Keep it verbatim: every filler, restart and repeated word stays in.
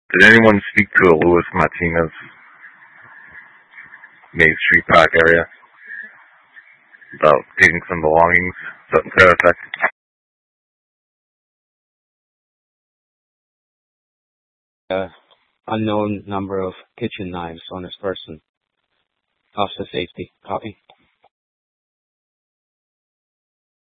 Did anyone speak to a Louis Martinez, Main Street Park area, about taking some belongings, something to that effect? Uh, unknown number of kitchen knives on his person. Officer safety. Copy.